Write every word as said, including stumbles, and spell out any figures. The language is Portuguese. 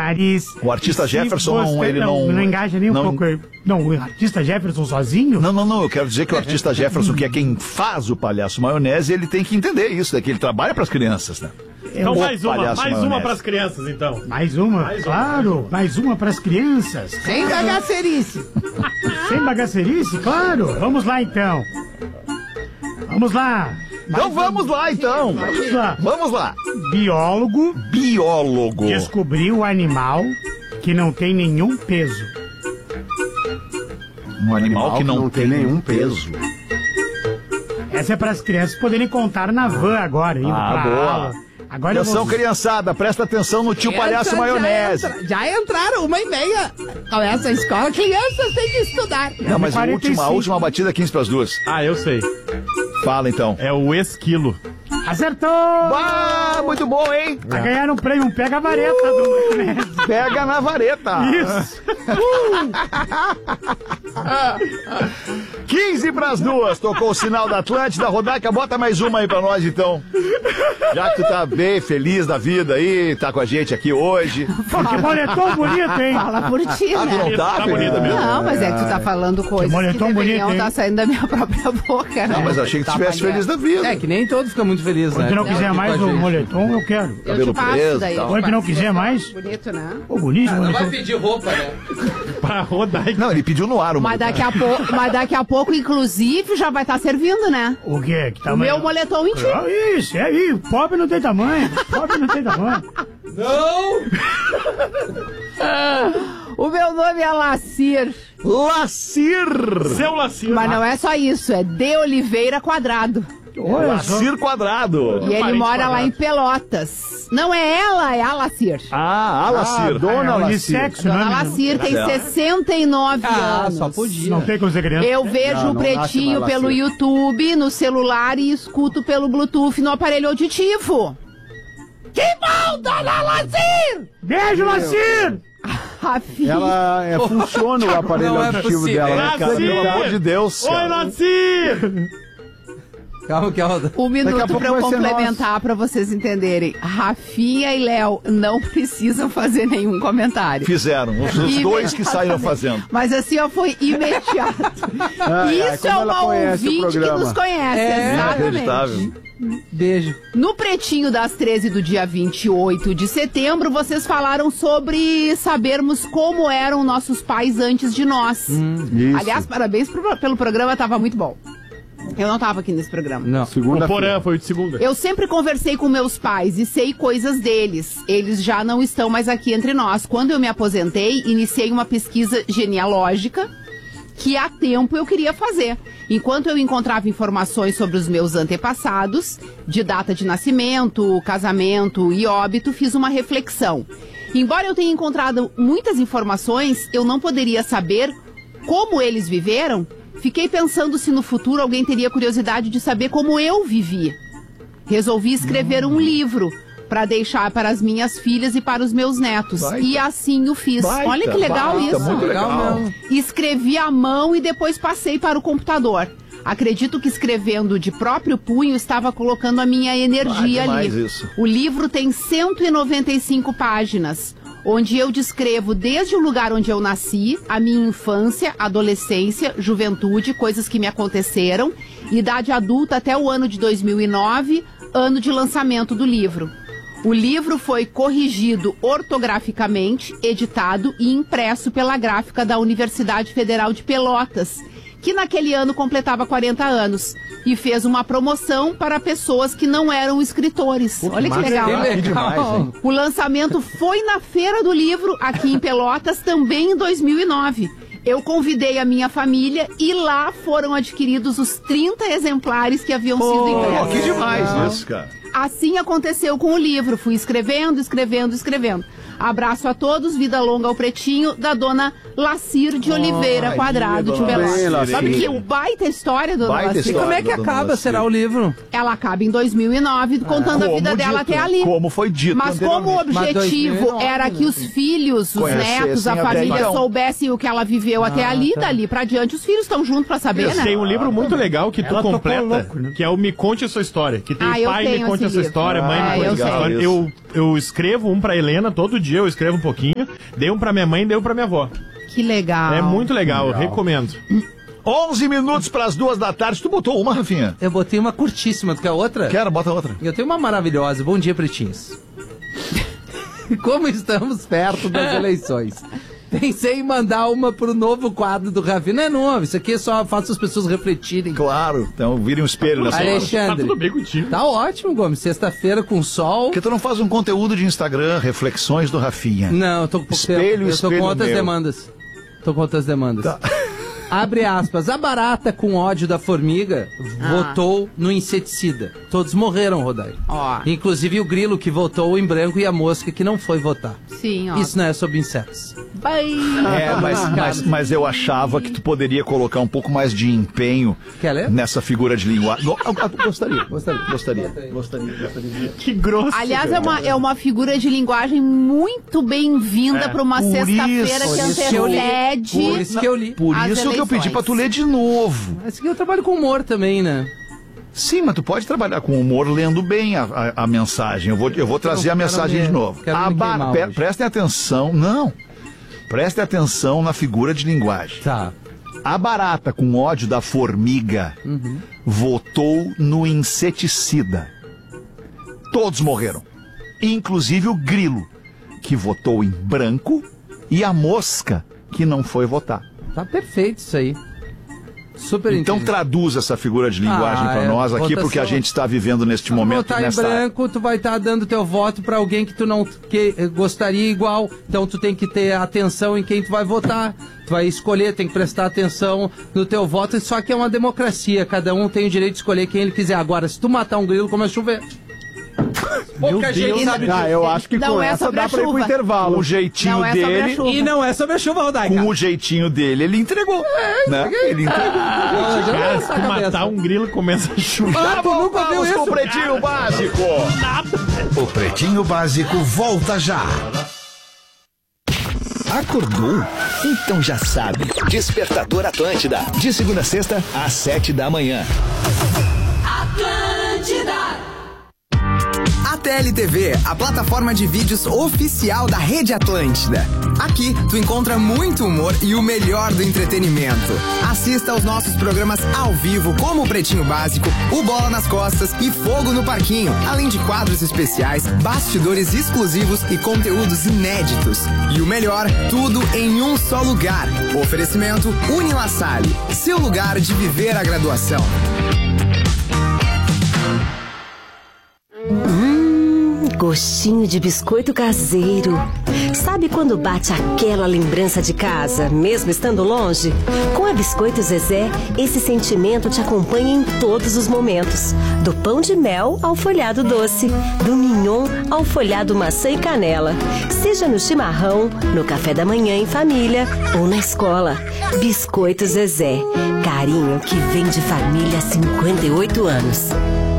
nariz. O artista Jefferson, você, ele não... não... Não engaja nem não, um pouco. Não, o artista Jefferson sozinho? Não, não, não. Eu quero dizer que o artista Jefferson, que é quem faz o Palhaço Maionese, ele tem que entender isso, né? Que ele trabalha pras crianças, né? Então o mais uma, mais maionese. uma pras crianças, então. Mais uma? Mais claro, uma. mais uma pras crianças. Sem bagacerice. Sem bagacerice, claro. Vamos lá, então. Vamos lá. Então mais vamos um... lá, então. Vamos lá. Vamos lá. Biólogo. Biólogo. Descobriu o animal que não tem nenhum peso. Um animal, animal que não, que não tem, tem nenhum peso. Essa é para as crianças poderem contar na van agora. Indo ah, boa. Aula. Agora atenção, vou... criançada, presta atenção no tio Essa Palhaço Maionese. Já, entra, já entraram, uma e meia. Começa a escola, crianças têm que estudar. Não, mas a última, a última batida é quinze para as duas. Ah, eu sei. Fala, então. É o esquilo. Acertou! Ah, muito bom, hein? Vai ganhar um prêmio, um pega a vareta do Maionese. Pega na vareta. Isso. quinze para as duas, tocou o sinal da Atlântida. Rodaica, bota mais uma aí pra nós, então. Já que tu tá bem feliz da vida aí, tá com a gente aqui hoje. Que moletom bonito, hein? Fala por ti, ah, né? Tu não tá, tá bonita mesmo. Não, mas é que tu tá falando coisas que, que deveriam estar tá saindo da minha própria boca, né? Não, mas achei que tu estivesse feliz da vida. É, que nem todo fica muito feliz, né? Se tu não quiser não, mais o moletom, eu quero. Eu Cabelo preso, daí. Ou que não quiser mais. Bonito, né? Pô, bonito. Ah, não vai pedir roupa, né? Pra rodar. Não, ele pediu no ar o mas daqui a pouco, Mas daqui a pouco, inclusive, já vai estar tá servindo, né? O quê? Que tamanho? O meu moletom em ti. Ah, isso, é aí. Pobre não tem tamanho. Pobre não tem tamanho. Não! O meu nome é Lacir. Lacir! Seu Lacir. Mas não é só isso, é de Oliveira Quadrado. Lacir Quadrado. E ele mora lá em Pelotas. Não é ela, é a Lacir. Ah, a Lacir. Ah, dona é, Lacir. Dona Lacir tem sessenta e nove ah, anos. Só podia. Não tem como ser criança. Eu vejo não, o não Pretinho pelo YouTube, no celular e escuto pelo Bluetooth no aparelho auditivo. Que bom, Dona Lacir! Beijo, Lacir! Rafinha. Ela é, funciona o aparelho é auditivo possível. dela. Cara, pelo amor de Deus. Oi, Lacir! Calma, calma. Um minuto pouco pra eu vai ser complementar pra vocês entenderem. Rafinha e Léo não precisam fazer nenhum comentário. Fizeram, os, os dois que saíram fazendo. Mas assim, ó, foi imediato. Ai, ai, Isso é como ela uma conhece o ouvinte que programa. nos conhece, É, Inacreditável. exatamente. Beijo. No Pretinho das treze do dia vinte e oito de setembro, vocês falaram sobre sabermos como eram nossos pais antes de nós. Hum, Isso. Aliás, parabéns pro, pelo programa, tava muito bom. Eu não tava aqui nesse programa. Não. O Porã foi o de segunda. Eu sempre conversei com meus pais e sei coisas deles. Eles já não estão mais aqui entre nós. Quando eu me aposentei, iniciei uma pesquisa genealógica que há tempo eu queria fazer. Enquanto eu encontrava informações sobre os meus antepassados, de data de nascimento, casamento e óbito, fiz uma reflexão. Embora eu tenha encontrado muitas informações, eu não poderia saber como eles viveram. Fiquei pensando se no futuro alguém teria curiosidade de saber como eu vivi. Resolvi escrever um livro para deixar para as minhas filhas e para os meus netos. Baita. E assim o fiz. Baita, Olha que legal baita, isso. muito legal. Escrevi à mão e depois passei para o computador. Acredito que escrevendo de próprio punho estava colocando a minha energia Ah, ali. demais isso. O livro tem cento e noventa e cinco páginas, onde eu descrevo desde o lugar onde eu nasci, a minha infância, adolescência, juventude, coisas que me aconteceram, idade adulta até o ano de dois mil e nove, ano de lançamento do livro. O livro foi corrigido ortograficamente, editado e impresso pela gráfica da Universidade Federal de Pelotas, que naquele ano completava quarenta anos, e fez uma promoção para pessoas que não eram escritores. Pô, Olha que massa. legal. Que demais, hein? O lançamento foi na Feira do Livro, aqui em Pelotas, também em dois mil e nove. Eu convidei a minha família e lá foram adquiridos os trinta exemplares que haviam sido Pô, impressos. que demais isso, cara. Assim aconteceu com o livro. Fui escrevendo, escrevendo, escrevendo. Abraço a todos, vida longa ao Pretinho, da dona Lacir de Oliveira Ai, Quadrado de dona Pelotas. Lacir. Sabe que um baita história do Baita Lacir? E como é que Dona acaba, Lacir. será o livro? Ela acaba em dois mil e nove, contando a Como vida dela dito, até ali. Como foi dito Mas como o anteriormente. Mas objetivo dois mil e nove, era que os filhos, os Conhecessem netos, a até família então. soubessem o que ela viveu até ali, tá. dali pra diante, os filhos estão juntos pra saber, né? Tem um livro muito legal que tu Ela tocou completa, louco, né? que é o Me Conte a Sua História. Que tem Ah, eu pai me tenho conte a esse sua livro. história, mãe Ah, me conte eu a sua sei. história. Eu, eu escrevo um pra Helena, todo dia eu escrevo um pouquinho. Dei um pra minha mãe e dei um pra minha avó. Que legal. É muito legal, eu recomendo. onze minutos para as duas da tarde. Tu botou uma, Rafinha? Eu botei uma curtíssima, tu quer outra? Quero, bota outra. Eu tenho uma maravilhosa. Bom dia, pretinhos. Como estamos perto das eleições. Pensei em mandar uma pro novo quadro do Ravi. Não é novo, isso aqui só faz as pessoas refletirem. Claro, então vire um espelho nessa hora. Tá Alexandre, tudo bem contigo. tá ótimo, Gomes. Sexta-feira com sol. Porque tu não faz um conteúdo de Instagram, reflexões do Rafinha. Não, eu tô com pouco Espelho, tempo. Eu tô espelho com outras meu. demandas. Tô com outras demandas. Abre aspas. A barata com ódio da formiga Ah. votou no inseticida. Todos morreram, Rodai. Ó. Inclusive o grilo que votou em branco e a mosca que não foi votar. Sim, ó. Isso não é sobre insetos. Vai. É, mas, mas, mas eu achava que tu poderia colocar um pouco mais de empenho Quer ler? nessa figura de linguagem. Go- eu- eu Gostaria. Gostaria. Gostaria. Gostaria. Gostaria. Que grosso. Aliás, é uma, é uma figura de linguagem muito bem-vinda É, pra uma por sexta-feira isso, que por isso que eu li. antecede. Por isso que eu li. Por As isso que eu eleições. pedi pra tu ler de novo. Mas que eu trabalho com humor também, né? Sim, mas tu pode trabalhar com humor lendo bem a, a, a mensagem. Eu vou, eu vou trazer a quero mensagem me- de novo. quero A me ba- queimar pe- hoje. prestem atenção. Não. Prestem atenção na figura de linguagem. Tá. A barata com ódio da formiga votou no inseticida. Todos morreram. Inclusive o grilo, que votou em branco, e a mosca, que não foi votar. Tá perfeito isso aí. Super Então inteligente. traduz essa figura de linguagem Ah, pra é. nós aqui, Votação. porque a gente está vivendo neste momento. votar em nesta... branco, tu vai estar dando teu voto pra alguém que tu não que, eh, gostaria igual. Então tu tem que ter atenção em quem tu vai votar. Tu vai escolher, tem que prestar atenção no teu voto. Só que é uma democracia, cada um tem o direito de escolher quem ele quiser. Agora, se tu matar um grilo, começa a chover. Pouca Deus. gente sabe Ah, disso. eu acho que Não com é essa sobre dá a pra ir pro chuva. intervalo. O jeitinho Não é sobre a dele. chuva. E não é sobre a chuva, Rodaica. Com o jeitinho dele, ele entregou. né? Ele entregou. Cara, se tu matar um grilo, começa a chover. Ah, tu nunca viu Vamos com isso? o Pretinho Básico. O Pretinho Básico volta já. Acordou? Então já sabe. Despertador Atlântida. De segunda a sexta, às sete da manhã. A T L T V, a plataforma de vídeos oficial da Rede Atlântida. Aqui tu encontra muito humor e o melhor do entretenimento. Assista aos nossos programas ao vivo, como o Pretinho Básico, o Bola nas Costas e Fogo no Parquinho, além de quadros especiais, bastidores exclusivos e conteúdos inéditos. E o melhor, tudo em um só lugar. Oferecimento Unilassale, seu lugar de viver a graduação. Gostinho de biscoito caseiro. Sabe quando bate aquela lembrança de casa, mesmo estando longe? Com a Biscoito Zezé, esse sentimento te acompanha em todos os momentos. Do pão de mel ao folhado doce, do mignon ao folhado maçã e canela. Seja no chimarrão, no café da manhã em família ou na escola. Biscoito Zezé. Carinho que vem de família há cinquenta e oito anos.